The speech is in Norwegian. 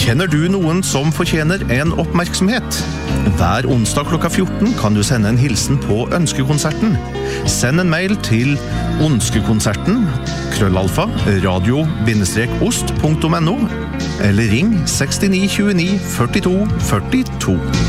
Kjenner du noen som fortjener en oppmerksomhet? Hver onsdag klokka 14 kan du sende en hilsen på Ønskekonserten. Send en mail til onskekonserten@radio-ost.no eller ring 69 29 42 42.